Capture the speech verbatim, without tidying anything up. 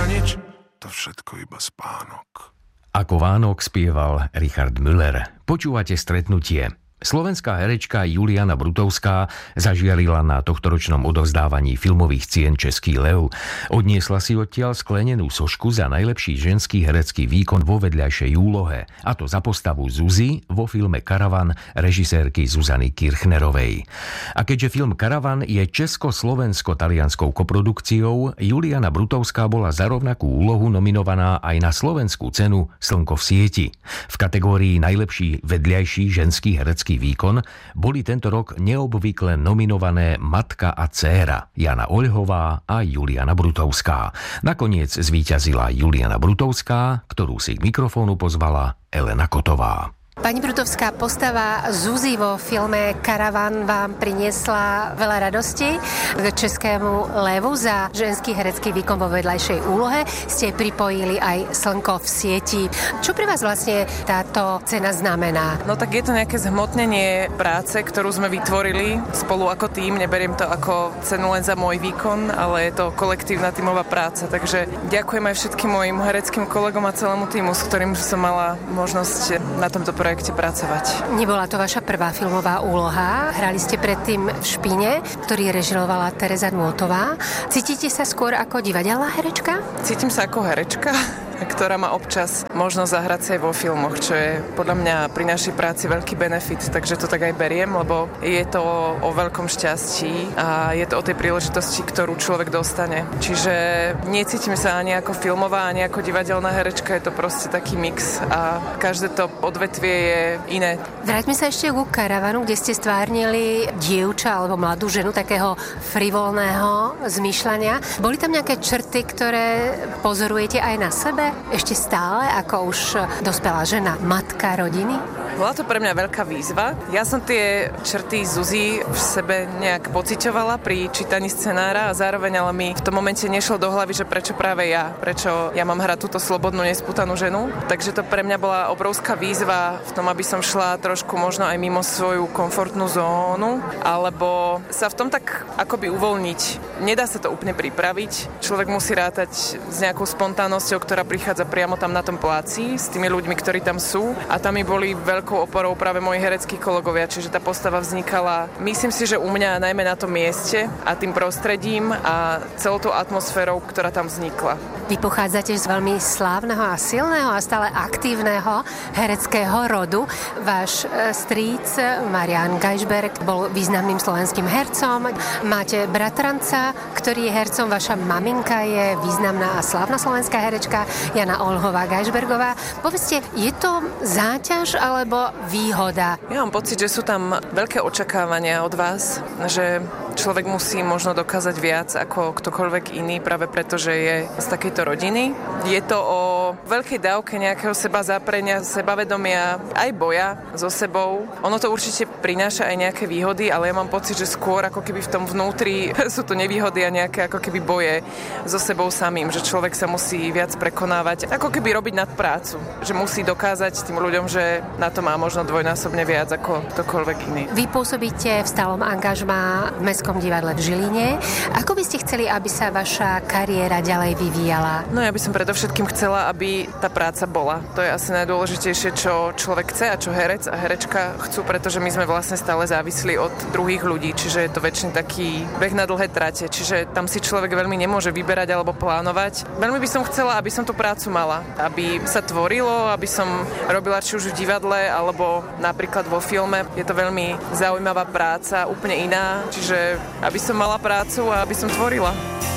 nič, to všetko iba spánok. Ako Vánok spieval Richard Müller. Počúvate Stretnutie. Slovenská herečka Juliana Brutovská zažiarila na tohtoročnom odovzdávaní filmových cien Český lev. Odniesla si odtiaľ sklenenú sošku za najlepší ženský herecký výkon vo vedľajšej úlohe, a to za postavu Zuzi vo filme Karavan režisérky Zuzany Kirchnerovej. A keďže film Karavan je česko-slovensko-talianskou koprodukciou, Juliana Brutovská bola za rovnakú úlohu nominovaná aj na slovenskú cenu Slnko v sieti. V kategórii najlepší vedľajší ženský herecký výkon boli tento rok neobvykle nominované matka a dcéra Jana Oľhová a Juliana Brutovská. Nakoniec zvíťazila Juliana Brutovská, ktorú si k mikrofónu pozvala Elena Kotová. Pani Brutovská, postava Zuzi vo filme Karavan vám priniesla veľa radosti. K Českému levu za ženský herecký výkon vo vedľajšej úlohe ste pripojili aj Slnko v sieti. Čo pre vás vlastne táto cena znamená? No tak je to nejaké zhmotnenie práce, ktorú sme vytvorili spolu ako tím. Neberiem to ako cenu len za môj výkon, ale je to kolektívna tímová práca. Takže ďakujem aj všetkým mojim hereckým kolegom a celému tímu, s ktorým som mala možnosť na tomto projekte projekte pracovať. Nebola to vaša prvá filmová úloha. Hrali ste predtým v Špíne, ktorý režirovala Tereza Nôtová. Cítite sa skôr ako divadelná herečka? Cítim sa ako herečka, ktorá má občas možnosť zahrať sa aj vo filmoch, čo je podľa mňa pri našej práci veľký benefit, takže to tak aj beriem, lebo je to o veľkom šťastí a je to o tej príležitosti, ktorú človek dostane. Čiže necítim sa ani ako filmová, ani ako divadelná herečka, je to proste taký mix a každé to odvetvie je iné. Vráťme sa ešte ku Karavanu, kde ste stvárnili dievča alebo mladú ženu takého frivolného zmýšľania. Boli tam nejaké črty, ktoré pozorujete aj na sebe? Ešte stále, ako už dospelá žena, matka rodiny? Bola to pre mňa veľká výzva. Ja som tie črty Zuzi v sebe nejak pociťovala pri čítaní scenára a zároveň ale mi v tom momente nešlo do hlavy, že prečo práve ja, prečo ja mám hrať túto slobodnú, nespútanú ženu. Takže to pre mňa bola obrovská výzva v tom, aby som šla trošku možno aj mimo svoju komfortnú zónu, alebo sa v tom tak akoby uvoľniť. Nedá sa to úplne pripraviť. Človek musí rátať s nejakou spontánnosťou, ktorá prichádza priamo tam na tom pláci, s tými ľuďmi, ktorí tam sú. A tam mi boli veľkou oporou práve moji hereckí kolegovia, čiže tá postava vznikala, myslím si, že u mňa najmä na tom mieste a tým prostredím a celou tou atmosférou, ktorá tam vznikla. Vy pochádzate z veľmi slávneho a silného a stále aktívneho hereckého rodu. Váš strýc Marián Gajšberg bol významným slovenským hercom. Máte bratranca, ktorý je hercom. Vaša maminka je významná a slávna slovenská herečka Jana Oľhová Gajšbergová. Povedzte, je to záťaž alebo výhoda? Ja mám pocit, že sú tam veľké očakávania od vás, že človek musí možno dokázať viac ako ktokoľvek iný, práve preto, že je z takejto rodiny. Je to o veľkej dávke nejakého seba zaprenia, sebavedomia, aj boja so sebou. Ono to určite prináša aj nejaké výhody, ale ja mám pocit, že skôr ako keby v tom vnútri sú to nevýhody a nejaké ako keby boje so sebou samým, že človek sa musí viac prekonávať, ako keby robiť nadprácu, že musí dokázať tým ľuďom, že na to má možno dvojnásobne viac ako ktokoľvek iný. Vy pôsobíte v stálom angažmá v Mestskom divadle v Žiline. Ako by ste chceli, aby sa vaša kariéra ďalej vyvíjala? No ja by som predovšetkým chcela, aby tá práca bola. To je asi najdôležitejšie, čo človek chce a čo herec a herečka chcú, pretože my sme vlastne stále závislí od druhých ľudí, čiže je to väčšiný taký beh na dlhé trate, čiže tam si človek veľmi nemôže vyberať alebo plánovať. Veľmi by som chcela, aby som tú prácu mala, aby sa tvorilo, aby som robila či už v divadle alebo napríklad vo filme. Je to veľmi zaujímavá práca, úplne iná, čiže aby som mala prácu a aby som tvorila.